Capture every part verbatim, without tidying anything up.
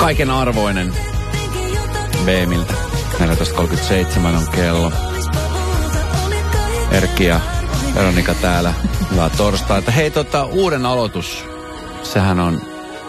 Kaiken arvoinen B-miltä. neljätoista kolmekymmentäseitsemän on kello. Erkki ja Veronika täällä. Hyvää torstaita. Hei, tota, uuden aloitus. Sehän on...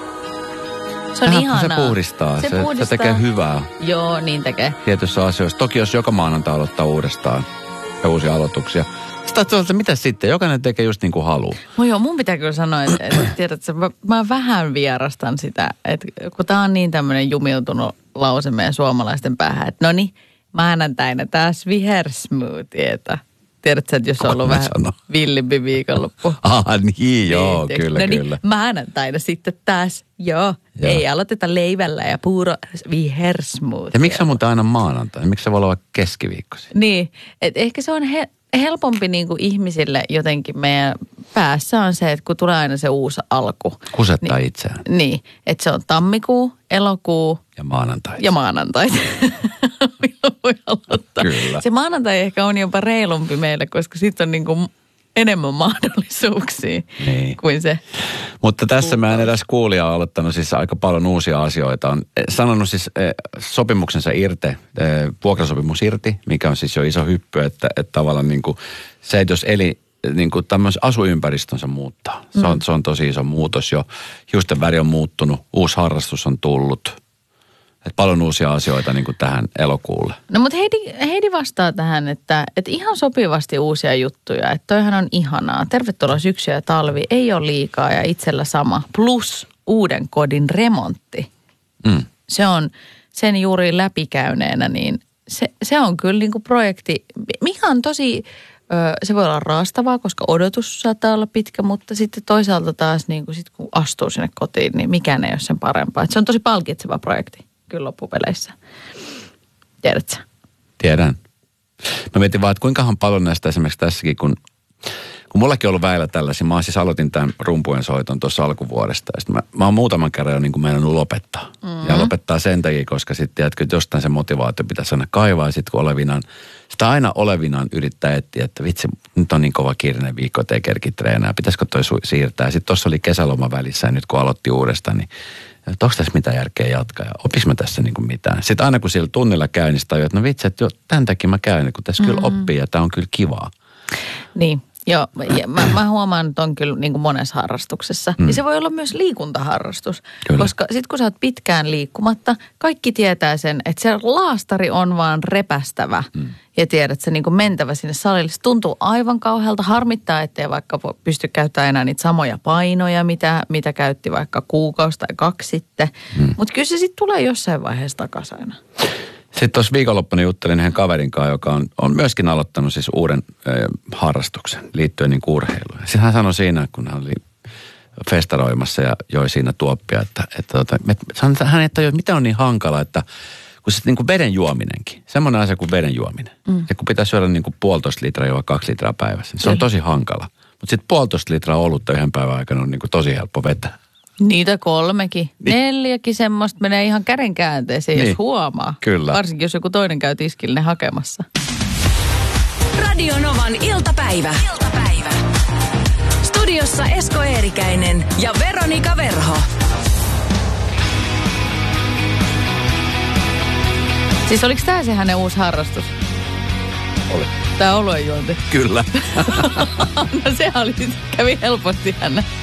Se on ihanaa. Se puhdistaa. Se, se, puhdistaa. se tekee hyvää. Joo, niin tekee. Tietyissä asioissa. Toki jos joka maanantai aloittaa uudestaan ja uusia aloituksia. Sitä tuolta, mitä sitten? Jokainen tekee just niin kuin haluaa. No joo, mun pitää kyllä sanoa, että, että tiedätkö, mä, mä vähän vierastan sitä, että kun tää on niin tämmöinen jumiltunut lause meidän suomalaisten päähän, että no niin, maanantaina taas vihersmoothieta. Tiedätkö, että jos on ollut vähän sano? villimpi viikonloppu. Ah, niin joo, niin, kyllä, no niin, kyllä. maanantaina sitten taas, joo, joo. Ei aloiteta leivällä ja puuro vihersmoothia. Ja miksi se on muuten aina maanantaina? Miksi se voi olla keskiviikkoisin? Niin, että ehkä se on he, helpompi niin kuin ihmisille jotenkin meidän päässä on se, että kun tulee aina se uusi alku. Kusettaa niin, itseään. Niin, että se on tammikuu, elokuu. Ja maanantai. Ja maanantai. Milloin voi aloittaa. Kyllä. Se maanantai ehkä on jopa reilumpi meille, koska sitten on niin kuin enemmän mahdollisuuksia niin. kuin se. Mutta tässä mä en edes kuulija on aloittanut siis aika paljon uusia asioita. On sanonut siis eh, sopimuksensa irti, eh, vuokrasopimus irti, mikä on siis jo iso hyppy, että, että tavallaan niin kuin se, että jos eli niin kuin tämmöisen asuympäristönsä muuttaa. Se on, mm. se on tosi iso muutos jo. Hiusten väri on muuttunut, uusi harrastus on tullut. Että paljon uusia asioita niin kuin tähän elokuulle. No mutta Heidi, Heidi vastaa tähän, että, että ihan sopivasti uusia juttuja. Että toihan on ihanaa. Tervetuloa syksy ja talvi. Ei ole liikaa ja itsellä sama. Plus uuden kodin remontti. Mm. Se on sen juuri läpikäyneenä, niin se, se on kyllä niin kuin projekti, mikä on tosi, se voi olla raastavaa, koska odotus saattaa olla pitkä, mutta sitten toisaalta taas niin kuin sit kun astuu sinne kotiin, niin mikään ei ole sen parempaa. Että se on tosi palkitseva projekti. Kyllä loppupeleissä. Tiedätkö? Tiedän. Mä mietin vaan, että kuinkahan paljon näistä esimerkiksi tässäkin, kun, kun mullakin on ollut väillä tällaisia. Mä siis aloitin tämän rumpujen soiton tuossa alkuvuodesta. Ja sitten mä, mä oon muutaman kerran jo niin kuin meinannut lopettaa. Mm-hmm. Ja lopettaa sen takia, koska sitten tiedätkö, että jostain se motivaatio pitäisi aina kaivaa. Ja sitten kun olevinaan, sitä aina olevinaan yrittää etsiä, että vitsi, nyt on niin kova kiireinen viikko, että ei kerki treenaa. Pitäisikö toi siirtää? Sitten tuossa oli kesäloma välissä ja nyt kun aloitti uudestaan, niin että onko tässä mitään järkeä jatkaa ja opis mä tässä niin kuin mitään. Sitten aina kun sillä tunnilla käyn, niin sitä että no vitsi, että jo, tämän takia mä käyn, kun tässä mm-hmm. kyllä oppii ja tämä on kyllä kivaa. Niin, joo. Ja mä, mä huomaan, että on kyllä niin kuin monessa harrastuksessa. Mm. Ja se voi olla myös liikuntaharrastus. Kyllä. Koska sitten kun sä oot pitkään liikkumatta, kaikki tietää sen, että se laastari on vaan repästävä. Mm. Ja tiedät, että se niin kuin mentävä sinne salille. Se tuntuu aivan kauhealta. Harmittaa, ettei vaikka pysty käyttämään enää niitä samoja painoja, mitä, mitä käytti vaikka kuukausi tai kaksi sitten. Mm. Mutta kyllä se sitten tulee jossain vaiheessa takaisin aina. Sitten tuossa viikonloppuna juttelin yhden kaverin kanssa, joka on, on myöskin aloittanut siis uuden äh, harrastuksen liittyen niin urheiluun. Sitten hän sanoi siinä, kun hän oli festaroimassa ja joi siinä tuoppia, että, että, että, että hän ei tajua, mitä on niin hankala, että kun se niin kuin veden juominenkin, semmoinen asia kuin veden juominen. Mm. Ja kun pitää syödä niin kuin puolitoista litraa joa kaksi litraa päivässä, niin se on tosi hankala. Mutta sitten puolitoista litraa olutta yhden päivän aikana on niin kuin tosi helppo vetää. Niitä kolmekin. Niin. Neljäkin semmoista menee ihan käden käänteeseen, niin. Jos huomaa. Kyllä. Varsinkin, jos joku toinen käy tiskille hakemassa. Radio Novan iltapäivä. iltapäivä. Studiossa Esko Eerikäinen ja Veronika Verho. Siis oliko tämä se hänen uusi harrastus? Oli. Tämä oluenjuonti? Kyllä. No se oli, kävi helposti hänen.